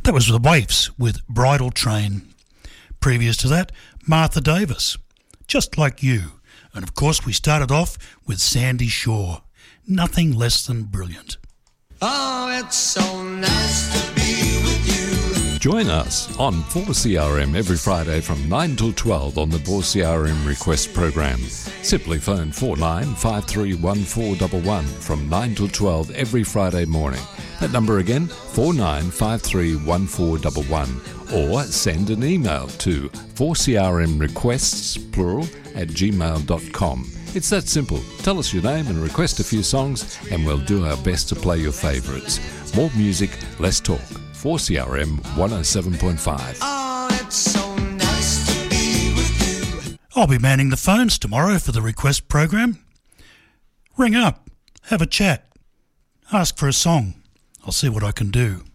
That was the Waifs with Bridal Train. Previous to that, Martha Davis, Just Like You. And of course we started off with Sandy Shaw, Nothing Less Than Brilliant. Oh, it's so nice to be with you. Join us on 4CRM every Friday from 9 till 12 on the 4CRM Request program. Simply phone 49531411 from 9 till 12 every Friday morning. That number again, 49531411, or send an email to 4CRMrequests, plural, @gmail.com. It's that simple. Tell us your name and request a few songs, and we'll do our best to play your favourites. More music, less talk. 4CRM 107.5. Oh, it's so nice to be with you. I'll be manning the phones tomorrow for the request program. Ring up, have a chat, ask for a song. I'll see what I can do.